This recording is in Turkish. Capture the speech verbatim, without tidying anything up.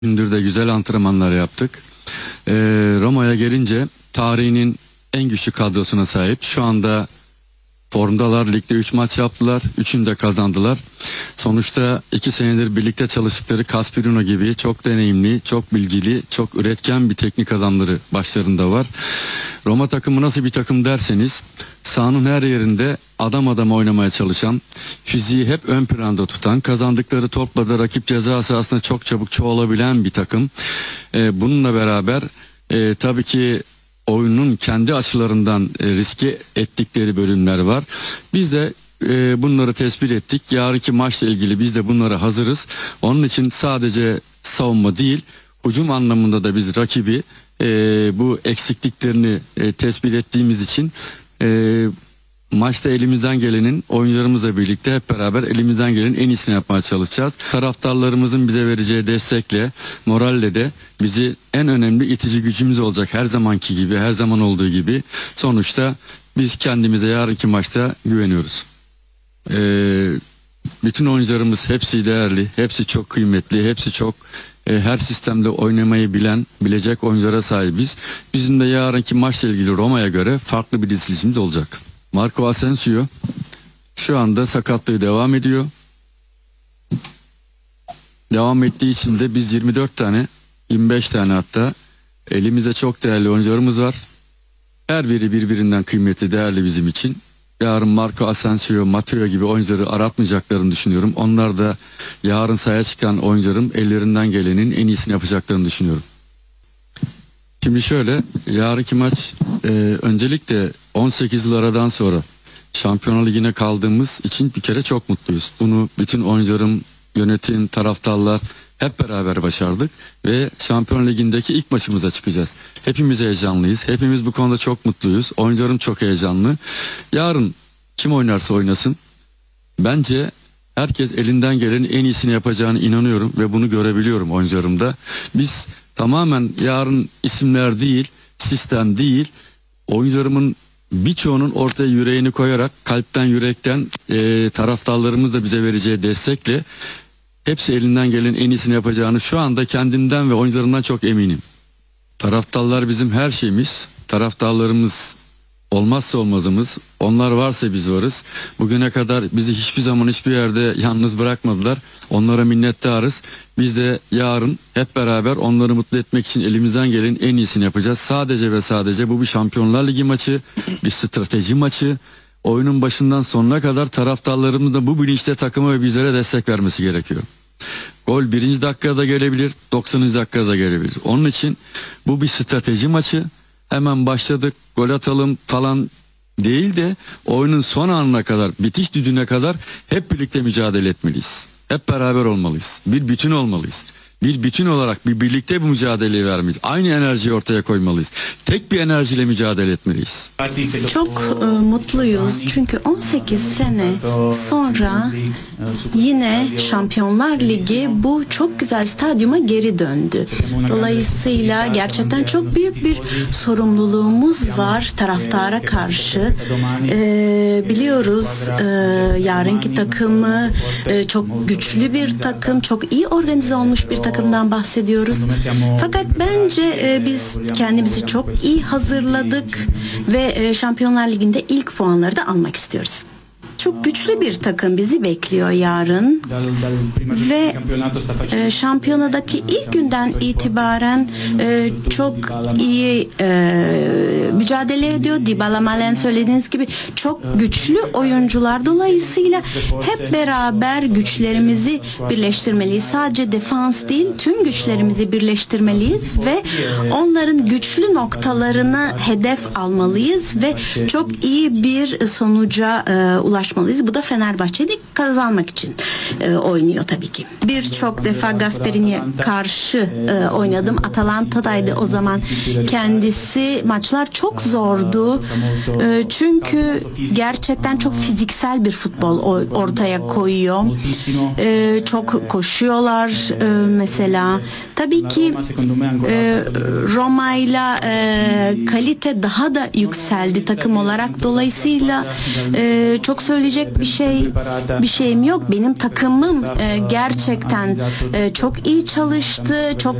Gündür de güzel antrenmanlar yaptık. Ee, Roma'ya gelince tarihinin en güçlü kadrosuna sahip. Şu anda formdalar. Ligde üç maç yaptılar. üçünü de kazandılar. Sonuçta iki senedir birlikte çalıştıkları Caspirino gibi çok deneyimli, çok bilgili, çok üretken bir teknik adamları başlarında var. Roma takımı nasıl bir takım derseniz, sahanın her yerinde adam adam oynamaya çalışan, fiziği hep ön planda tutan, kazandıkları topla da rakip ceza sahasında çok çabuk çoğalabilen bir takım. Ee, bununla beraber e, tabii ki oyunun kendi açılarından e, riske ettikleri bölümler var. Biz de e, bunları tespit ettik. Yarınki maçla ilgili biz de bunlara hazırız. Onun için sadece savunma değil, hücum anlamında da biz rakibi e, bu eksikliklerini e, tespit ettiğimiz için e, maçta elimizden gelenin, oyuncularımızla birlikte hep beraber elimizden gelenin en iyisini yapmaya çalışacağız. Taraftarlarımızın bize vereceği destekle, moralle de bizi en önemli itici gücümüz olacak, her zamanki gibi, her zaman olduğu gibi. Sonuçta biz kendimize yarınki maçta güveniyoruz. Ee, bütün oyuncularımız hepsi değerli, hepsi çok kıymetli, hepsi çok e, her sistemde oynamayı bilen, bilecek oyunculara sahibiz. Bizim de yarınki maçla ilgili Roma'ya göre farklı bir dizilişimiz olacak. Marco Asensio şu anda sakatlığı devam ediyor. Devam ettiği için de biz yirmi dört tane, yirmi beş tane hatta elimizde çok değerli oyuncularımız var. Her biri birbirinden kıymetli, değerli bizim için. Yarın Marco Asensio, Matteo gibi oyuncuları aratmayacaklarını düşünüyorum. Onlar da yarın sahaya çıkan oyuncularım ellerinden gelenin en iyisini yapacaklarını düşünüyorum. Şimdi şöyle, yarınki maç e, öncelikle on sekiz yıl aradan sonra Şampiyonlar Ligi'ne kaldığımız için bir kere çok mutluyuz. Bunu bütün oyuncularım, yönetim, taraftarlar hep beraber başardık ve Şampiyonlar Ligi'ndeki ilk maçımıza çıkacağız. Hepimiz heyecanlıyız. Hepimiz bu konuda çok mutluyuz. Oyuncularım çok heyecanlı. Yarın kim oynarsa oynasın, bence herkes elinden gelenin en iyisini yapacağını inanıyorum ve bunu görebiliyorum oyuncularımda. Biz tamamen yarın isimler değil, sistem değil, oyuncularımın birçoğunun ortaya yüreğini koyarak, kalpten, yürekten e, taraftarlarımız da bize vereceği destekle hepsi elinden gelenin en iyisini yapacağını şu anda kendimden ve oyuncularımdan çok eminim. Taraftarlar bizim her şeyimiz. Taraftarlarımız olmazsa olmazımız. Onlar varsa biz varız. Bugüne kadar bizi hiçbir zaman hiçbir yerde yalnız bırakmadılar. Onlara minnettarız. Biz de yarın hep beraber onları mutlu etmek için elimizden gelenin en iyisini yapacağız. Sadece ve sadece bu bir Şampiyonlar Ligi maçı, bir strateji maçı. Oyunun başından sonuna kadar taraftarlarımız da bu bilinçte takıma ve bizlere destek vermesi gerekiyor. Gol birinci dakikada gelebilir, doksanıncı dakikada gelebilir. Onun için bu bir strateji maçı. Hemen başladık, gol atalım falan değil de oyunun son anına kadar, bitiş düdüğüne kadar hep birlikte mücadele etmeliyiz. Hep beraber olmalıyız. Bir bütün olmalıyız. Bir bütün olarak bir birlikte bu mücadeleyi vermeliyiz. Aynı enerjiyi ortaya koymalıyız. Tek bir enerjiyle mücadele etmeliyiz. Çok e, mutluyuz çünkü on sekiz sene sonra yine Şampiyonlar Ligi bu çok güzel stadyuma geri döndü. Dolayısıyla gerçekten çok büyük bir sorumluluğumuz var taraftara karşı. E, biliyoruz e, yarınki takımı e, çok güçlü bir takım, çok iyi organize olmuş bir takımdan bahsediyoruz. Fakat bence e, biz kendimizi çok iyi hazırladık ve e, Şampiyonlar Ligi'nde ilk puanları da almak istiyoruz. Çok güçlü bir takım bizi bekliyor yarın ve e, şampiyonadaki ilk günden itibaren e, çok iyi e, mücadele ediyor. Dybala, Malen söylediğiniz gibi çok güçlü oyuncular. Dolayısıyla hep beraber güçlerimizi birleştirmeliyiz. Sadece defans değil, tüm güçlerimizi birleştirmeliyiz ve onların güçlü noktalarını hedef almalıyız ve çok iyi bir sonuca e, ulaşmalıyız. Bu da Fenerbahçe'de kazanmak için e, oynuyor tabii ki. Birçok defa Gasperini'ye karşı e, oynadım. Atalanta'daydı o zaman kendisi. Maçlar çok zordu. E, çünkü gerçekten çok fiziksel bir futbol ortaya koyuyor. E, çok koşuyorlar e, mesela. Tabii ki e, Roma'yla e, kalite daha da yükseldi takım olarak. Dolayısıyla e, çok söyleyeyim söyleyecek bir şey bir şeyim yok. Benim takımım e, gerçekten e, çok iyi çalıştı, çok